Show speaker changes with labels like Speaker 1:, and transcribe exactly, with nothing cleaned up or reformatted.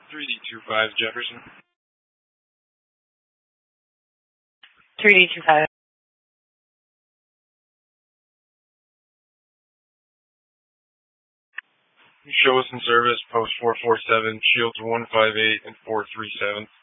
Speaker 1: three D two five Jefferson.
Speaker 2: three D two five.
Speaker 1: Show us in service, post four four seven, shields one five eight and four three seven.